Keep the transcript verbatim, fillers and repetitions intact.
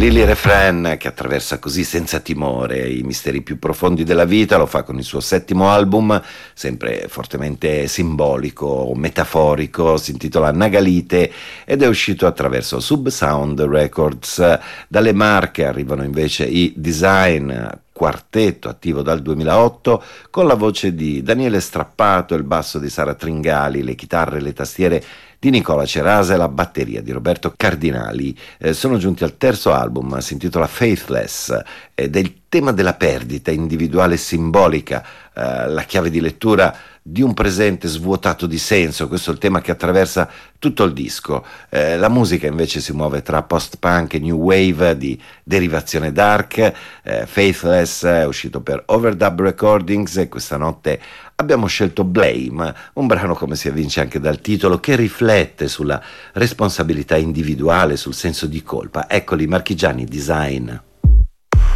Lily Refrain, che attraversa così senza timore i misteri più profondi della vita, lo fa con il suo settimo album, sempre fortemente simbolico, metaforico, si intitola Nagalite ed è uscito attraverso Subsound Records. Dalle Marche arrivano invece i Design, quartetto attivo dal duemilaotto, con la voce di Daniele Strappato, il basso di Sara Tringali, le chitarre e le tastiere di Nicola Cerasa e la batteria di Roberto Cardinali. Eh, sono giunti al terzo album, si intitola Faithless, ed è il tema della perdita individuale e simbolica, eh, la chiave di lettura di un presente svuotato di senso. Questo è il tema che attraversa tutto il disco. Eh, la musica invece si muove tra post-punk e new wave di derivazione dark. eh, Faithless è uscito per Overdub Recordings e questa notte abbiamo scelto Blame, un brano, come si evince anche dal titolo, che riflette sulla responsabilità individuale, sul senso di colpa. Eccoli, Marchigiani Design.